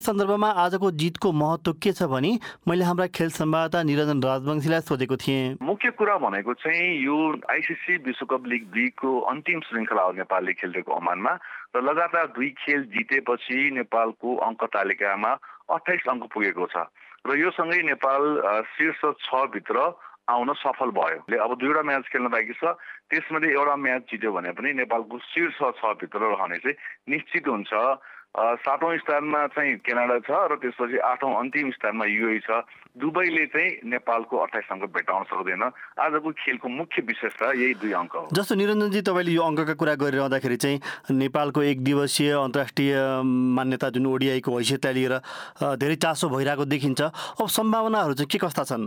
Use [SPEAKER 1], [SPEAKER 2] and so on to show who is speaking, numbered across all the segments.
[SPEAKER 1] सन्दर्भमा आजको जितको महत्त्व के छ भनी मैले हाम्रा खेल संवाददाता निरञ्जन राजवंशीलाई सोधेको थिएँ।
[SPEAKER 2] मुख्य कुरा भनेको चाहिँ यो आइसिसी विश्वकप लिग 2 को अन्तिम श्रृङ्खला हो नेपालले खेलेको ओमानमा र लगातार 2 खेल जितेपछि नेपालको अङ्क तालिकामा 28 अङ्क पुगेको छ र यो सँगै नेपाल शीर्ष 6 भित्र आउन सफल भयो। अब 2वटा म्याच खेल्न बाँकी छ, त्यसमध्ये एउटा म्याच जित्यो भने पनि नेपालको शीर्ष 6 भित्र रहने चाहिँ निश्चित हुन्छ। 7औं स्थानमा चाहिँ क्यानाडा छ र त्यसपछि 8औं अन्तिम स्थानमा युए छ। दुबईले चाहिँ नेपालको 28 अङ्क भेटाउन सक्दैन। आजको खेलको मुख्य विशेषता यही 2 अङ्क हो।
[SPEAKER 1] जस्तो निरञ्जनजी तपाईँले यो अङ्कका कुरा गरिरहँदाखेरि चाहिँ नेपालको एक दिवसीय अन्तर्राष्ट्रिय मान्यता जुन ओडिआईको हैसियतलाई लिएर धेरै चासो भइरहेको देखिन्छ। अब सम्भावनाहरू चाहिँ के कस्ता छन्?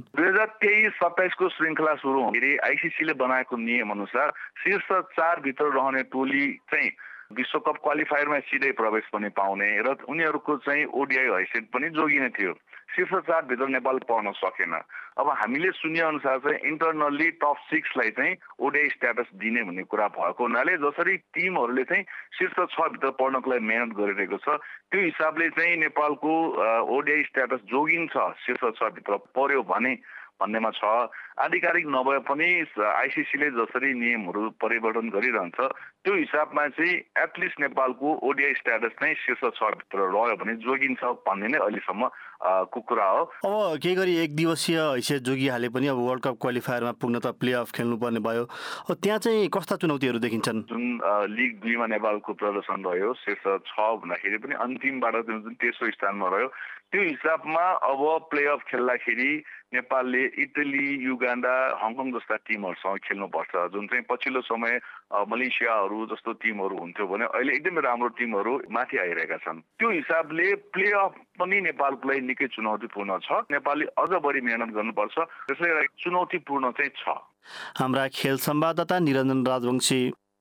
[SPEAKER 2] 2023-27 को श्रृङ्खला सुरु हुँदाखेरि आइसिसीले बनाएको नियम अनुसार शीर्ष 4 भित्र रहने टोली चाहिँ विश्वकप क्वालिफायरमा सिधै प्रवेश पनि पाउने र उनीहरूको चाहिँ ओडिआई हैसियत पनि जोगिने थियो। शीर्ष 4 भित्र नेपाल पर्न सकेन। अब हामीले सुने अनुसार चाहिँ इन्टरनल्ली टप 6 लाई चाहिँ ओडिआई स्ट्याटस दिने भन्ने कुरा भएको हुनाले जसरी टिमहरूले चाहिँ शीर्ष 6 भित्र पर्नको लागि मेहनत गरिरहेको छ, त्यो हिसाबले चाहिँ नेपालको ओडिआई स्ट्याटस जोगिन्छ शीर्ष 6 भित्र पर्यो भन्नेमा छ। आधिकारिक नभए पनि आइसिसीले जसरी नियमहरू परिवर्तन गरिरहन्छ त्यो हिसाबमा चाहिँ एटलिस्ट नेपालको ओडिआई स्ट्याटस चाहिँ शीर्ष 6 भित्र रह्यो भने जोगिन्छ भन्ने नै अहिलेसम्म को कुरा हो।
[SPEAKER 1] अब के गरी एक दिवसीय हैसियत जोगिहाले पनि अब वर्ल्ड कप क्वालिफायरमा पुग्न त प्लेअफ खेल्नुपर्ने भयो। अब त्यहाँ चाहिँ कस्ता चुनौतीहरू देखिन्छन्?
[SPEAKER 2] जुन लिग 2 मा नेपालको प्रदर्शन रह्यो शीर्ष 6 भन्दाखेरि पनि अन्तिमबाट जुन तेस्रो स्थानमा रह्यो, त्यो हिसाबमा अब प्लेअफ खेल्दाखेरि नेपालले इटली, युगान्डा, हङकङ जस्ता टिमहरूसँग खेल्नुपर्छ। जुन चाहिँ पछिल्लो समय मलेसियाहरू जस्तो टिमहरू हुन्थ्यो भने अहिले एकदमै राम्रो टिमहरू माथि आइरहेका छन्। त्यो हिसाबले प्लेअफ पनि नेपालको लागि निकै चुनौतीपूर्ण छ। नेपालले अझ बढी मेहनत गर्नुपर्छ, त्यसले गर्दा चुनौतीपूर्ण चाहिँ छ।
[SPEAKER 1] हाम्रा खेल संवाददाता निरञ्जन राजवंशी।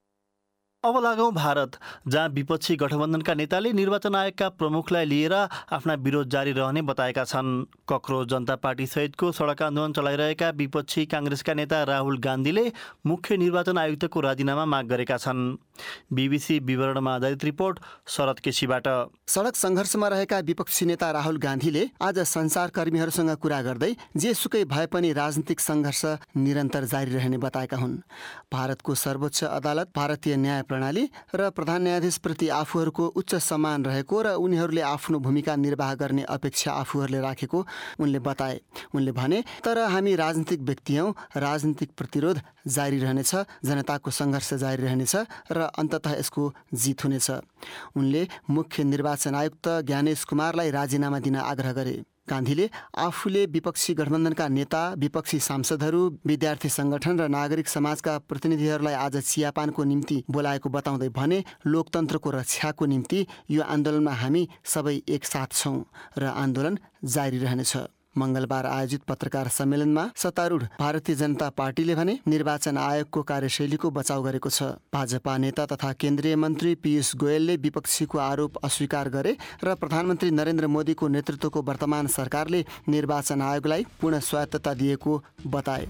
[SPEAKER 1] अब लागौँ भारत, जहाँ विपक्षी गठबन्धनका नेताले निर्वाचन आयोगका प्रमुखलाई लिएर आफ्ना विरोध जारी रहने बताएका छन्। कक्रोच जनता पार्टी सहितको सडक आन्दोलन चलाइरहेका विपक्षी काङ्ग्रेसका नेता राहुल गान्धीले मुख्य निर्वाचन आयुक्तको राजीनामा माग गरेका छन्। बीबीसी विवरणमा आधारित रिपोर्ट शरद केसीबाट।
[SPEAKER 3] सडक सङ्घर्षमा रहेका विपक्षी नेता राहुल गान्धीले आज सञ्चारकर्मीहरूसँग कुरा गर्दै जेसुकै भए पनि राजनीतिक सङ्घर्ष निरन्तर जारी रहने बताएका हुन्। भारतको सर्वोच्च अदालत, भारतीय न्याय प्रणाली र प्रधान न्यायाधीशप्रति आफूहरूको उच्च सम्मान रहेको र उनीहरूले आफ्नो भूमिका निर्वाह गर्ने अपेक्षा आफूहरूले राखेको उनले बताए। उनले भने, तर हामी राजनीतिक व्यक्ति हौँ, राजनीतिक प्रतिरोध जारी रहनेछ, जनताको सङ्घर्ष जारी रहनेछ र अन्ततः यसको जित हुनेछ। उनले मुख्य निर्वाचन आयुक्त ज्ञानेश कुमारलाई राजीनामा दिन आग्रह गरे। गान्धीले आफूले विपक्षी गठबन्धनका नेता, विपक्षी सांसदहरू, विद्यार्थी सङ्गठन र नागरिक समाजका प्रतिनिधिहरूलाई आज चियापानको निम्ति बोलाएको बताउँदै भने, लोकतन्त्रको रक्षाको निम्ति यो आन्दोलनमा हामी सबै एकसाथ छौँ र आन्दोलन जारी रहनेछ। मङ्गलबार आयोजित पत्रकार सम्मेलनमा सत्तारूढ भारतीय जनता पार्टीले भने निर्वाचन आयोगको कार्यशैलीको बचाउ गरेको छ। भाजपा नेता तथा केन्द्रीय मन्त्री पीयूष गोयलले विपक्षीको आरोप अस्वीकार गरे र प्रधानमन्त्री नरेन्द्र मोदीको नेतृत्वको वर्तमान सरकारले निर्वाचन आयोगलाई पूर्ण स्वायत्तता दिएको बताए।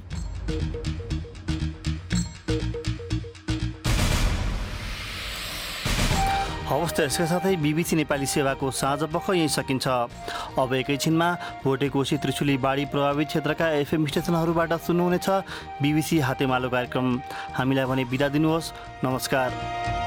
[SPEAKER 1] हवस् त, यसका साथै बीबीसी नेपाली सेवाको साँझपख यहीँ सकिन्छ। अब एकैछिनमा भोटेकोशी त्रिशुली बाढी प्रभावित क्षेत्रका एफएम स्टेसनहरूबाट सुन्नुहुनेछ बीबीसी हातेमालो कार्यक्रम। हामीलाई भने बिदा दिनुहोस्। नमस्कार।